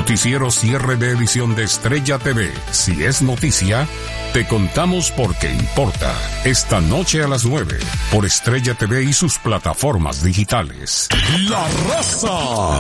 Noticiero cierre de edición de Estrella TV. Si es noticia, te contamos por qué importa. Esta noche a las 9, por Estrella TV y sus plataformas digitales. La Raza.